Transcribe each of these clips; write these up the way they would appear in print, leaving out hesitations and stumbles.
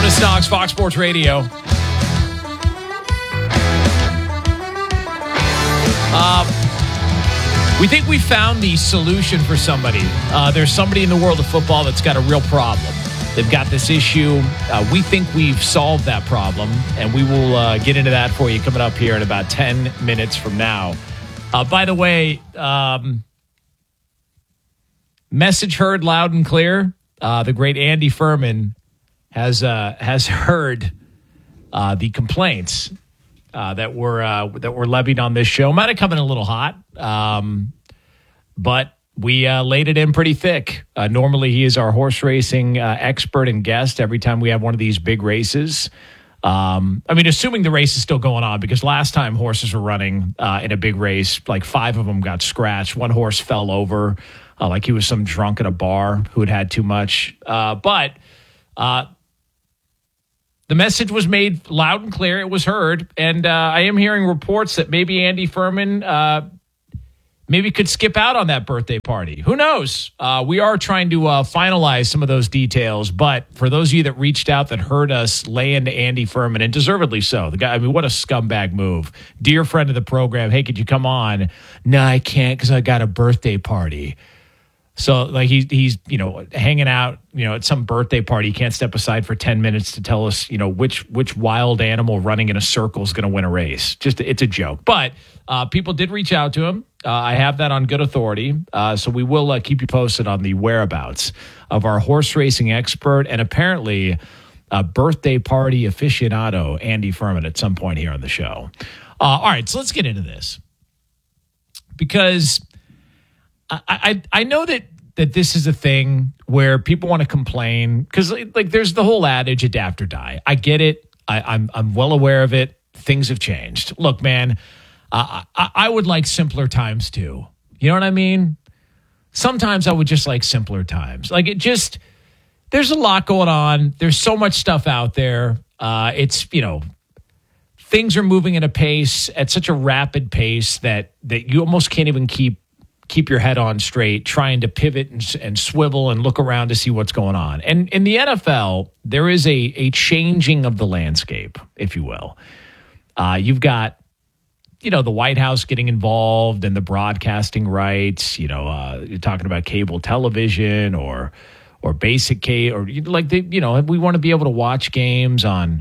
Travis Knox, Fox Sports Radio. We think we found the solution for somebody. There's somebody in the world of football that's got a real problem. They've got this issue. We think we've solved that problem, and we will get into that for you coming up here in about 10 minutes from now. By the way, message heard loud and clear. The great Andy Furman has heard the complaints that were levied on this show. Might have come in a little hot, but we laid it in pretty thick. Normally, he is our horse racing expert and guest every time we have one of these big races. Assuming the race is still going on, because last time horses were running in a big race, like 5 of them got scratched. One horse fell over like he was some drunk at a bar who had too much. But the message was made loud and clear. It was heard. And I am hearing reports that maybe Andy Furman maybe could skip out on that birthday party. Who knows? We are trying to finalize some of those details. But for those of you that reached out that heard us lay into Andy Furman, and deservedly so. The guy, what a scumbag move. Dear friend of the program, hey, could you come on? No, I can't because I got a birthday party. So like he's hanging out at some birthday party. He can't step aside for 10 minutes to tell us which wild animal running in a circle is going to win a race. It's a joke. But people did reach out to him. I have that on good authority. So we will keep you posted on the whereabouts of our horse racing expert and apparently a birthday party aficionado, Andy Furman, at some point here on the show. All right, so let's get into this because I know that this is a thing where people want to complain because like there's the whole adage adapt or die. I get it. I'm well aware of it. Things have changed. Look, man, I would like simpler times too. You know what I mean? Sometimes I would just like simpler times. Like there's a lot going on. There's so much stuff out there. Things are moving at such a rapid pace that you almost can't even keep your head on straight, trying to pivot and swivel and look around to see what's going on. And in the NFL, there is a changing of the landscape, if you will. You've got, the White House getting involved and the broadcasting rights. You're talking about cable television or basic cable, or we want to be able to watch games on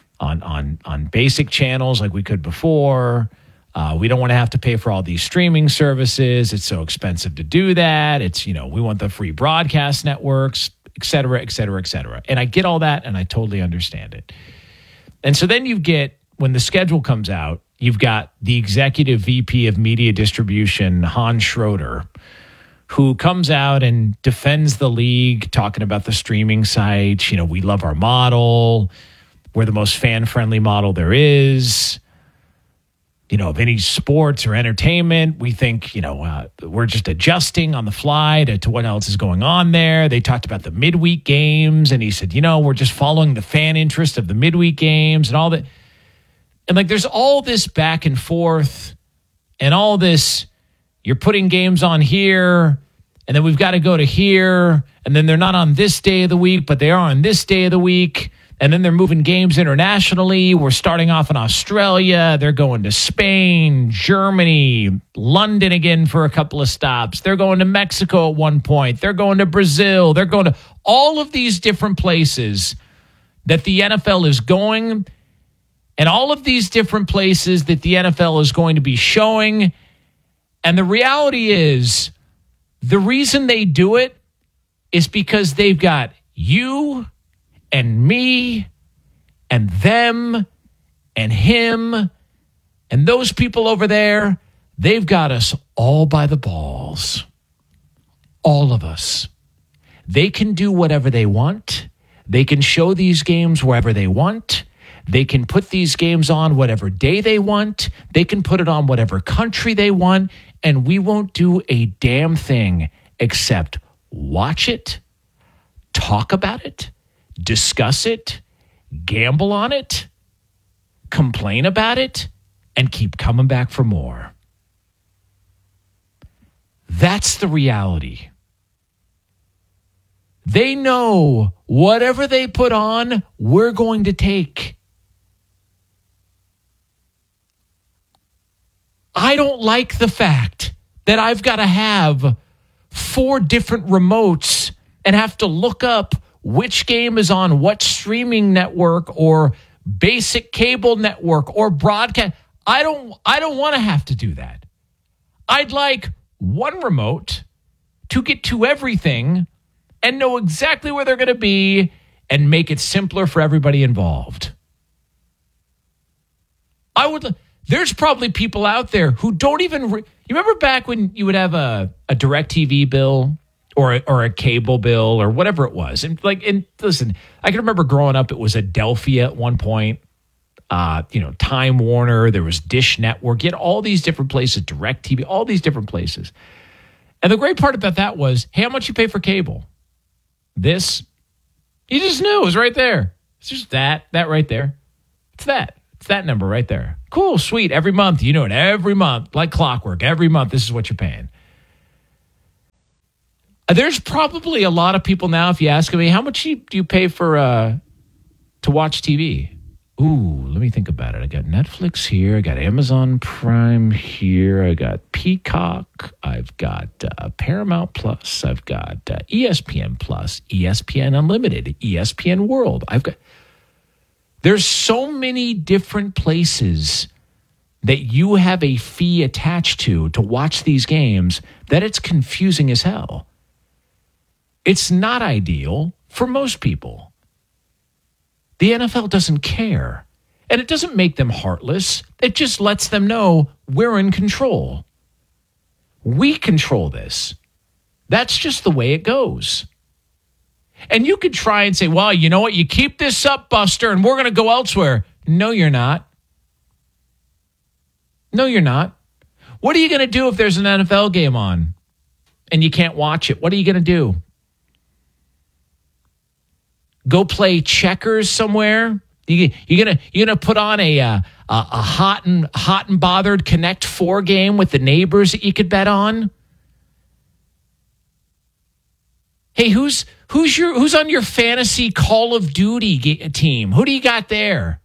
basic channels like we could before. We don't want to have to pay for all these streaming services. It's so expensive to do that. It's, we want the free broadcast networks, et cetera, et cetera, et cetera. And I get all that, and I totally understand it. And so then when the schedule comes out, you've got the executive VP of media distribution, Hans Schroeder, who comes out and defends the league, talking about the streaming sites. We love our model. We're the most fan-friendly model there is. Of any sports or entertainment, we think, we're just adjusting on the fly to what else is going on there. They talked about the midweek games, and he said, we're just following the fan interest of the midweek games and all that. And there's all this back and forth and all this, you're putting games on here, and then we've got to go to here, and then they're not on this day of the week, but they are on this day of the week. And then they're moving games internationally. We're starting off in Australia. They're going to Spain, Germany, London again for a couple of stops. They're going to Mexico at one point. They're going to Brazil. They're going to all of these different places that the NFL is going, and all of these different places that the NFL is going to be showing. And the reality is, the reason they do it is because they've got you and me and them and him and those people over there. They've got us all by the balls. All of us. They can do whatever they want. They can show these games wherever they want. They can put these games on whatever day they want. They can put it on whatever country they want. And we won't do a damn thing except watch it, talk about it, discuss it, gamble on it, complain about it, and keep coming back for more. That's the reality. They know whatever they put on, we're going to take. I don't like the fact that I've got to have 4 different remotes and have to look up which game is on what streaming network or basic cable network or broadcast. I don't want to have to do that. I'd like one remote to get to everything and know exactly where they're going to be and make it simpler for everybody involved. There's probably people out there who don't even... you remember back when you would have a DirecTV bill or a cable bill or whatever it was? And listen, I can remember growing up, it was Adelphia at one point. Time Warner, there was Dish Network. You had all these different places, DirecTV, all these different places. And the great part about that was, hey, how much you pay for cable? This, you just knew it was right there. It's just that right there. It's that number right there. Cool, sweet. Every month, you know it. Every month, like clockwork. Every month, this is what you're paying. There's probably a lot of people now, if you ask me, how much do you pay for to watch TV? Ooh, let me think about it. I got Netflix here. I got Amazon Prime here. I got Peacock. I've got Paramount Plus. I've got ESPN Plus, ESPN Unlimited, ESPN World. There's so many different places that you have a fee attached to watch these games that it's confusing as hell. It's not ideal for most people. The NFL doesn't care. And it doesn't make them heartless. It just lets them know we're in control. We control this. That's just the way it goes. And you could try and say, well, you know what? You keep this up, Buster, and we're going to go elsewhere. No, you're not. No, you're not. What are you going to do if there's an NFL game on and you can't watch it? What are you going to do? Go play checkers somewhere? You're gonna put on a hot and bothered Connect 4 game with the neighbors that you could bet on? Hey, who's on your fantasy Call of Duty team? Who do you got there?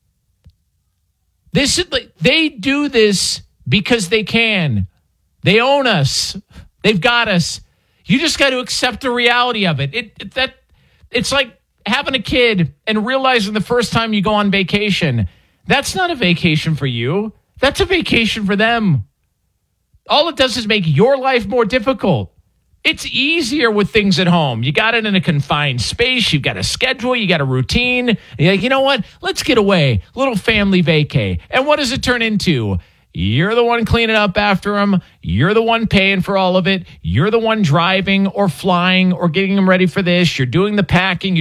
They do this because they can. They own us. They've got us. You just got to accept the reality of it. It's like having a kid and realizing the first time you go on vacation, that's not a vacation for you. That's a vacation for them. All it does is make your life more difficult. It's easier with things at home. You got it in a confined space. You've got a schedule. You got a routine. And you're like, you know what? Let's get away. Little family vacay. And what does it turn into? You're the one cleaning up after them. You're the one paying for all of it. You're the one driving or flying or getting them ready for this. You're doing the packing.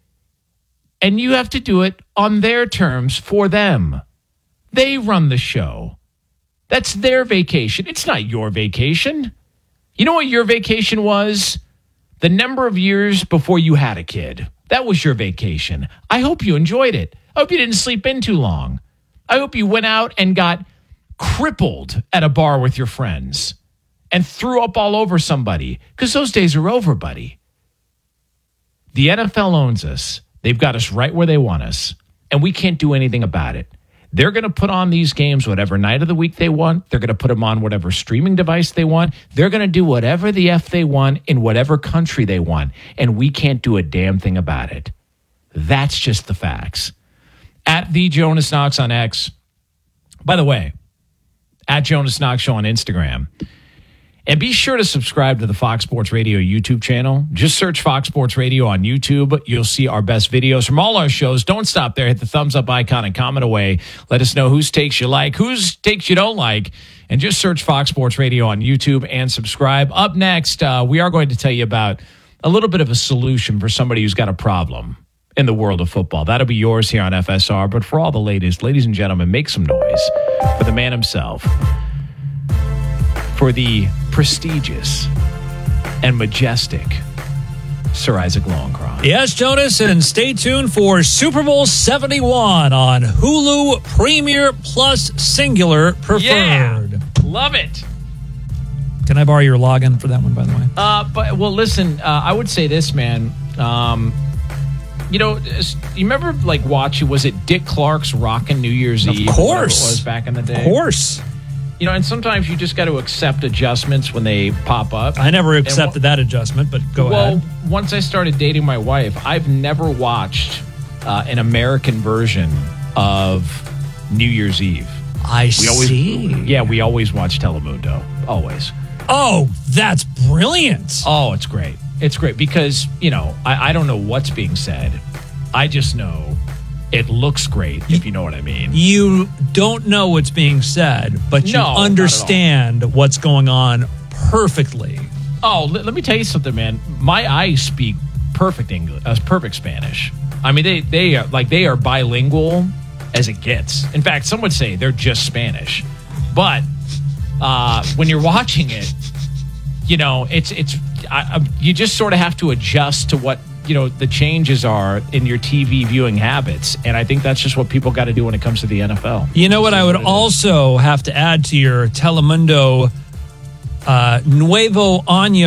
And you have to do it on their terms for them. They run the show. That's their vacation. It's not your vacation. You know what your vacation was? The number of years before you had a kid. That was your vacation. I hope you enjoyed it. I hope you didn't sleep in too long. I hope you went out and got crippled at a bar with your friends and threw up all over somebody, because those days are over, buddy. The NFL owns us. They've got us right where they want us, and we can't do anything about it. They're going to put on these games whatever night of the week they want. They're going to put them on whatever streaming device they want. They're going to do whatever the F they want in whatever country they want, and we can't do a damn thing about it. That's just the facts. At the Jonas Knox on X. By the way, at Jonas Knox Show on Instagram. And be sure to subscribe to the Fox Sports Radio YouTube channel. Just search Fox Sports Radio on YouTube. You'll see our best videos from all our shows. Don't stop there. Hit the thumbs up icon and comment away. Let us know whose takes you like, whose takes you don't like. And just search Fox Sports Radio on YouTube and subscribe. Up next, we are going to tell you about a little bit of a solution for somebody who's got a problem in the world of football. That'll be yours here on FSR. But for all the ladies and gentlemen, make some noise for the man himself. For the prestigious and majestic Sir Isaac Lowenkron. Yes, Jonas, and stay tuned for Super Bowl 71 on Hulu Premier Plus Singular Preferred. Yeah, love it. Can I borrow your login for that one, by the way? Listen, I would say this, man. You remember watching, was it Dick Clark's Rockin' New Year's Eve? Of course. It was back in the day. Of course. And sometimes you just got to accept adjustments when they pop up. I never accepted that adjustment, but go ahead. Well, once I started dating my wife, I've never watched an American version of New Year's Eve. See. We always watch Telemundo. Always. Oh, that's brilliant. Oh, it's great. It's great because, I don't know what's being said. I just know it looks great, if you know what I mean. You don't know what's being said, but you understand what's going on perfectly. Oh, let me tell you something, man. My eyes speak perfect English, perfect Spanish. I mean, they are bilingual as it gets. In fact, some would say they're just Spanish. But when you're watching it, you just sort of have to adjust to what the changes are in your TV viewing habits, and I think that's just what people got to do when it comes to the NFL. You know what I would also have to add to your Telemundo Nuevo Año